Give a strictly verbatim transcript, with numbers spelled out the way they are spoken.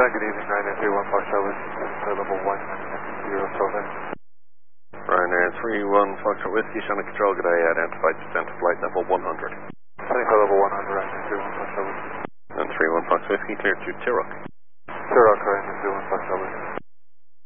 good evening, Ryanair three one Foxtrot Whiskey, to level one zero seven. Ryanair three one Foxtrot Whiskey, Shannon Control, good day, identified descent to flight level one hundred. Identified level one hundred, Ryanair three one Foxtrot Whiskey. And three one Fox Whiskey, cleared to Tirok. Tirok, Ryanair three one Foxtrot Whiskey.